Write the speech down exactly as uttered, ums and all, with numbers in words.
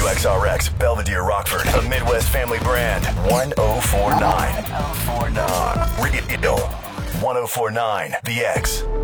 W X R X, Belvedere, Rockford, a Midwest family brand. one oh four point nine. one oh four point nine. Radio. one oh four point nine. The X.